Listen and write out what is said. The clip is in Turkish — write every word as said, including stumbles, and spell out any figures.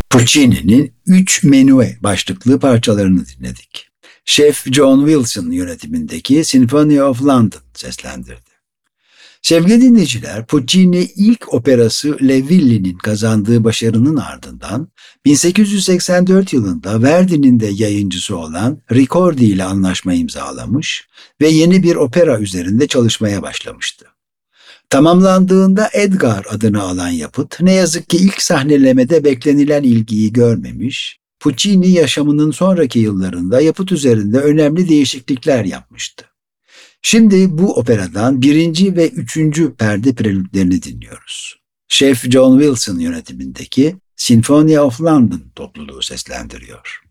Puccini'nin Üç Menue başlıklı parçalarını dinledik. Şef John Wilson yönetimindeki Symphony of London seslendirdi. Sevgili dinleyiciler, Puccini ilk operası Le Villi'nin kazandığı başarının ardından bin sekiz yüz seksen dört yılında Verdi'nin de yayıncısı olan Ricordi ile anlaşma imzalamış ve yeni bir opera üzerinde çalışmaya başlamıştı. Tamamlandığında Edgar adını alan yapıt ne yazık ki ilk sahnelemede beklenilen ilgiyi görmemiş, Puccini yaşamının sonraki yıllarında yapıt üzerinde önemli değişiklikler yapmıştı. Şimdi bu operadan birinci ve üçüncü perde prelütlerini dinliyoruz. Şef John Wilson yönetimindeki Symphony of London topluluğu seslendiriyor.